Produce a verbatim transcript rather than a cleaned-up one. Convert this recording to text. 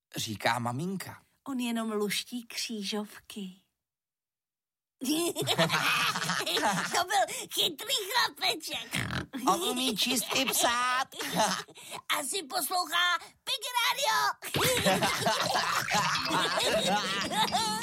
říká maminka. On jenom luští křížovky. To byl chytrý chlapeček. On umí číst i psát. Asi poslouchá Pig Radio.